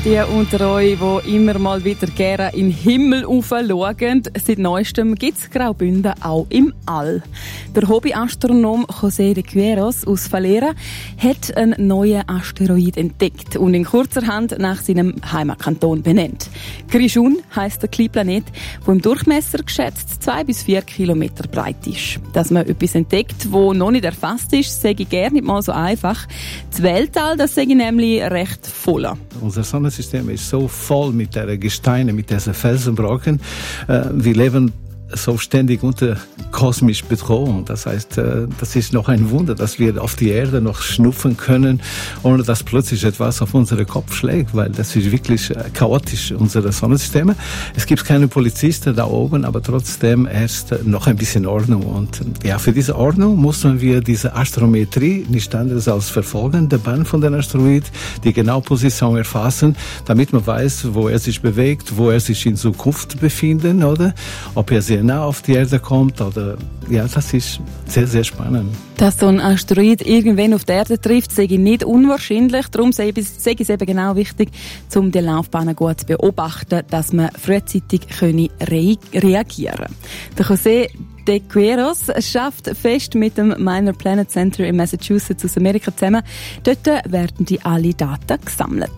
Die unter euch, die immer mal wieder gerne in den Himmel schauen, seit Neuestem gibt es Graubünden auch im All. Der Hobbyastronom José de Queiroz aus Valera hat einen neuen Asteroid entdeckt und in kurzerhand nach seinem Heimatkanton benannt. Grischun heisst der kleine Planet, der im Durchmesser geschätzt 2 bis 4 Kilometer breit ist. Dass man etwas entdeckt, das noch nicht erfasst ist, sage ich gerne nicht mal so einfach. Das Weltall, das sage ich nämlich recht voll. Unser Sonnensystem ist so voll mit der Gesteine, mit diesen Felsenbrocken. Wir leben so ständig unter kosmischer Bedrohung. Das heißt, das ist noch ein Wunder, dass wir auf die Erde noch schnupfen können, ohne dass plötzlich etwas auf unseren Kopf schlägt, weil das ist wirklich chaotisch, unsere Sonnensysteme. Es gibt keine Polizisten da oben, aber trotzdem erst noch ein bisschen Ordnung. Und ja, für diese Ordnung mussten wir diese Astrometrie nicht anders als verfolgen, der Bahn von den Asteroid, die genaue Position erfassen, damit man weiß, wo er sich bewegt, wo er sich in Zukunft befindet, oder ob er sehr nah auf die Erde kommt, oder ja, das ist sehr, sehr spannend. Dass so ein Asteroid irgendwann auf die Erde trifft, sage ich nicht unwahrscheinlich. Darum sage ich es eben genau wichtig, um die Laufbahnen gut zu beobachten, dass man frühzeitig reagieren kann. Der José de Queiroz schafft fest mit dem Minor Planet Center in Massachusetts aus Amerika zusammen. Dort werden die alle Daten gesammelt.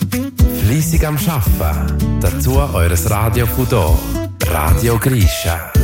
Fleissig am Arbeiten. Dazu eures Radio Fudo. Radio Grisha.